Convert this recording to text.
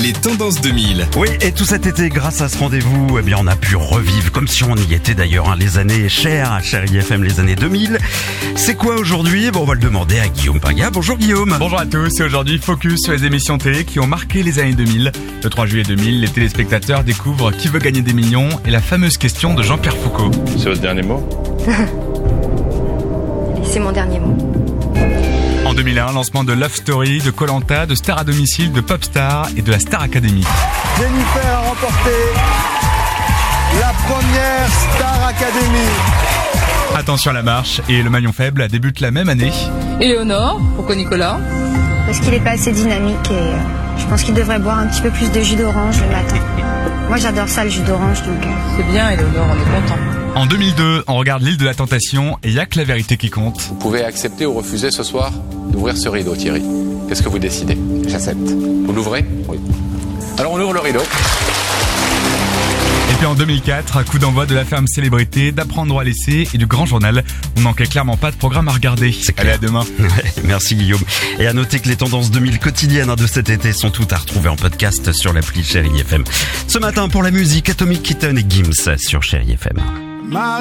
les tendances 2000. Oui, et tout cet été, grâce à ce rendez-vous, eh bien, on a pu revivre, comme si on y était d'ailleurs, les années chères à Chérie FM, les années 2000. C'est quoi aujourd'hui? On va le demander à Guillaume Pinga. Bonjour Guillaume. Bonjour à tous, et aujourd'hui focus sur les émissions télé qui ont marqué les années 2000. Le 3 juillet 2000, les téléspectateurs découvrent Qui veut gagner des millions et la fameuse question de Jean-Pierre Foucault. C'est votre dernier mot? C'est mon dernier mot. En 2001, lancement de Love Story, de Koh-Lanta, de Star à domicile, de Popstar et de la Star Academy. Jennifer a remporté la première Star Academy. Attention à la marche, et le maillon faible débute la même année. Éléonore, pourquoi Nicolas? Parce qu'il n'est pas assez dynamique et je pense qu'il devrait boire un petit peu plus de jus d'orange le matin. Moi j'adore ça, le jus d'orange, donc... C'est bien Éléonore, on est content. En 2002, on regarde l'île de la Tentation et il n'y a que la vérité qui compte. Vous pouvez accepter ou refuser ce soir d'ouvrir ce rideau, Thierry. Qu'est-ce que vous décidez? J'accepte. Vous l'ouvrez? Oui. Alors on ouvre le rideau. Et puis en 2004, coup d'envoi de la ferme célébrité, d'apprendre à laisser et du grand journal. On manquait clairement pas de programme à regarder. Allez, à demain. Ouais, merci Guillaume. Et à noter que les tendances 2000 quotidiennes de cet été sont toutes à retrouver en podcast sur l'appli Chérie FM. Ce matin, pour la musique, Atomic Kitten et Gims sur Chérie FM.